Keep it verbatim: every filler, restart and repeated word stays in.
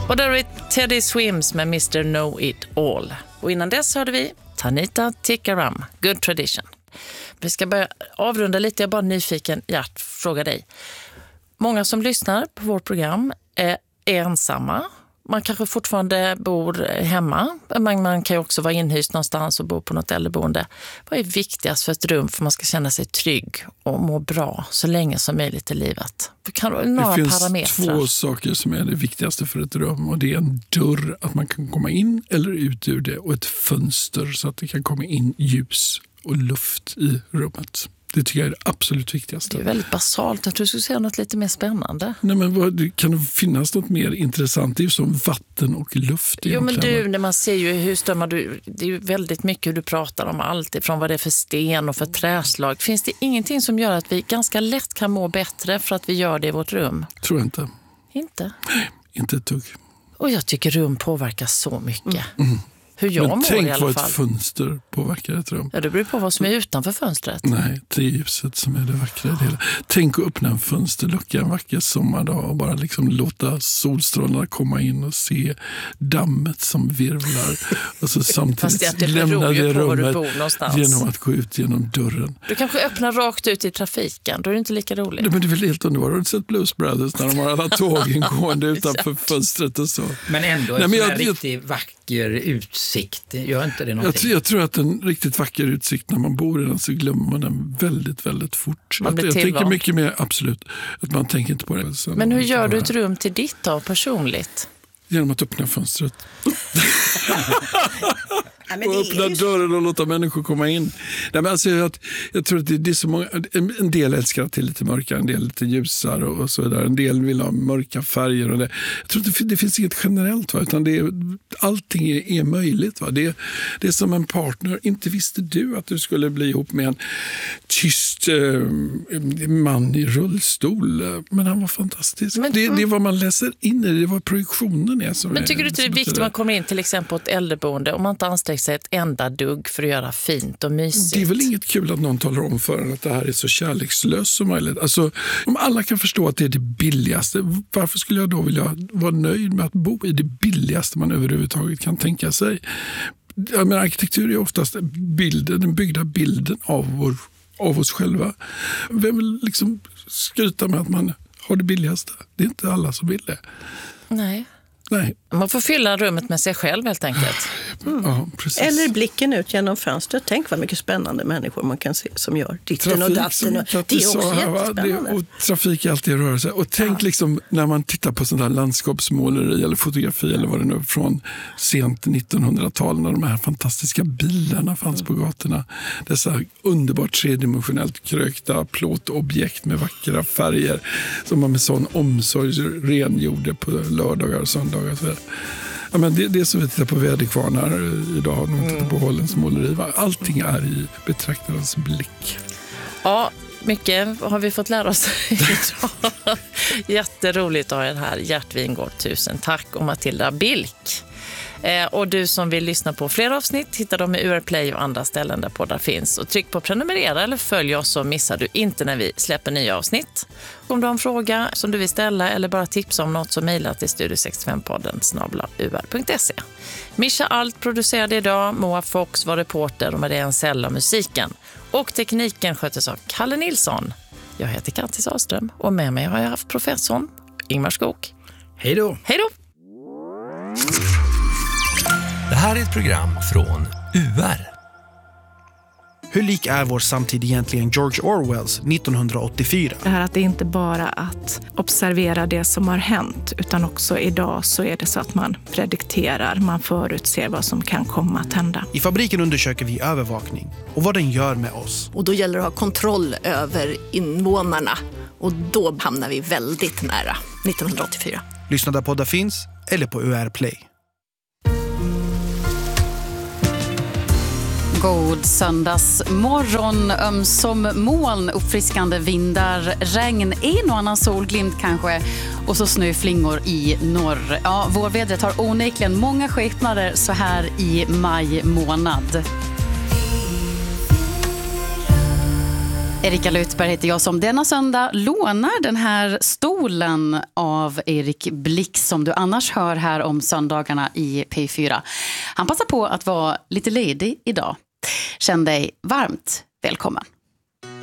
Och där är Teddy Swims med mister Know It All. Och innan dess hörde vi Tanita Tikaram, Good Tradition. Vi ska börja avrunda lite, jag är bara nyfiken, Gert, fråga dig. Många som lyssnar på vårt program är ensamma. Man kanske fortfarande bor hemma, men man kan ju också vara inhyst någonstans och bo på något äldreboende. Vad är viktigast för ett rum för att man ska känna sig trygg och må bra så länge som möjligt i livet? Kan du några det finns parametrar? Två saker som är det viktigaste för ett rum, och det är en dörr, att man kan komma in eller ut ur det, och ett fönster så att det kan komma in ljus och luft i rummet. Det tycker jag är det absolut viktigaste. Det är väldigt basalt. Jag tror du skulle säga något lite mer spännande. Nej, men vad, kan det finnas något mer intressant? Det är ju som vatten och luft. Jo, men du, när man ser ju husdömar, du, det är ju väldigt mycket du pratar om, allt ifrån vad det är för sten och för träslag. Finns det ingenting som gör att vi ganska lätt kan må bättre för att vi gör det i vårt rum? Tror jag inte. Inte? Nej, inte ett tugg. Och jag tycker rum påverkar så mycket. Mm. Mm. Hur jag men mår tänk i alla vad fall. Ett fönster påverkar ett rum. Ja, det beror på vad som är utanför fönstret. Nej, det är ljuset som är det vackra i det hela. Tänk att öppna en fönsterlucka en vacker sommardag och bara liksom låta solstrålarna komma in och se dammet som virvlar. Och så samtidigt lämna det rummet genom att gå ut genom dörren. Du kanske öppnar rakt ut i trafiken, då är det inte lika roligt. Nej, men det är väl helt underbart. Har du sett Blues Brothers när de har alla tågen gående utanför fönstret och så? Men ändå en Nej, men jag, riktigt vacker utsikt. Gör inte det någonting? Jag, jag tror att en riktigt vacker utsikt, när man bor i den så glömmer man den väldigt, väldigt fort. Jag, jag tänker mycket mer, absolut, att man tänker inte på det. Sen men hur gör du ett rum till ditt då, personligt? Genom att öppna fönstret. Ja, men och öppna ju... dörren och låta människor komma in. Nej, men alltså, jag, jag tror att det, det är så många, en, en del älskar att det är lite mörkare, en del lite ljusare och, och så där. En del vill ha mörka färger och det. Jag tror att det, det finns inget generellt, va, utan det är, allting är, är möjligt. Va? Det, det är som en partner. Inte visste du att du skulle bli ihop med en tyst eh, man i rullstol, men han var fantastisk. Men, det, det är vad man läser in i det, det var projektionen är. Som men tycker är, du inte det är viktigt att man kommer in till exempel på ett äldreboende om man inte anstränger sig ett enda dugg för att göra fint och mysigt? Det är väl inget kul att någon talar om för en att det här är så kärlekslöst som möjligt. Alltså, om alla kan förstå att det är det billigaste, varför skulle jag då vilja vara nöjd med att bo i det billigaste man överhuvudtaget kan tänka sig? Jag menar, arkitektur är oftast bilden, den byggda bilden av, vår, av oss själva. Vem vill liksom skryta med att man har det billigaste? Det är inte alla som vill det. Nej. Nej. Man får fylla rummet med sig själv helt enkelt. Mm. Ja, precis. Eller blicken ut genom fönstret. Tänk vad mycket spännande människor man kan se som gör ditten trafik, och datten. Och det är också här, jättespännande. Det, och trafik är alltid i rörelse. Och tänk ja. liksom när man tittar på sådana här landskapsmåleri eller fotografi eller vad det nu är från sent nittonhundratal, när de här fantastiska bilarna fanns mm. på gatorna. Dessa underbart tredimensionellt krökta plåtobjekt med vackra färger som man med sån omsorg rengjorde på lördagar och söndagar. Ja, men det, det är som vi tittar på väderkvarnar idag när man tittar på Hållens måleri. Allting är i betraktarens blick. Ja, mycket har vi fått lära oss idag. Jätteroligt att ha er här, Gert Wingårdh. Tusen tack, och Matilda Bilk. Eh, och du som vill lyssna på fler avsnitt hittar dem i U R Play och andra ställen där poddar finns. Och tryck på prenumerera eller följ oss så missar du inte när vi släpper nya avsnitt. Om du har en fråga som du vill ställa eller bara tipsa om något så mejla till studio sextiofem podden snabel-a u r punkt se. Mischa Alt producerade idag, Moa Fox var reporter och Maria Ensell av musiken. Och tekniken sköttes av Kalle Nilsson. Jag heter Kattis Ahlström och med mig har jag haft professorn Ingmar Skog. Hej då! Hej då! Det här är ett program från U R. Hur lik är vår samtid egentligen George Orwells nittonhundraåttiofyra? Det här att det inte bara att observera det som har hänt, utan också idag så är det så att man predikterar, man förutser vad som kan komma att hända. I Fabriken undersöker vi övervakning och vad den gör med oss. Och då gäller det att ha kontroll över invånarna, och då hamnar vi väldigt nära nittonhundraåttiofyra. Lyssna där poddar finns eller på U R Play. God söndagsmorgon, ömsom moln, uppfriskande vindar, regn, en och annan solglimt kanske och så snöflingor i norr. Ja, vårvädret har onekligen många skepnader så här i maj månad. Erika Lutberg heter jag som denna söndag lånar den här stolen av Erik Blix som du annars hör här om söndagarna i P fyra. Han passar på att vara lite ledig idag. Känn dig varmt välkommen.